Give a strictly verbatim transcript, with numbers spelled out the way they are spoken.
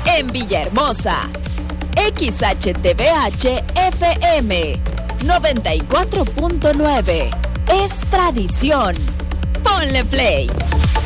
En Villahermosa, X H T V H F M noventa y cuatro punto nueve. Es tradición. Ponle play.